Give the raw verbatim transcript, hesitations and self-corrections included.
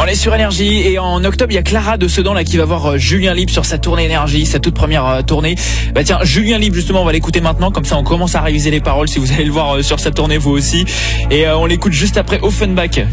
est sur Énergie et en octobre il y a Clara de Sedan là qui va voir Julien Libre sur sa tournée Énergie, sa toute première euh, tournée. Bah tiens, Julien Libre justement, on va l'écouter maintenant, comme ça on commence à réviser les paroles si vous allez le voir euh, sur sa tournée vous aussi. Et euh, on l'écoute juste après Offenbach.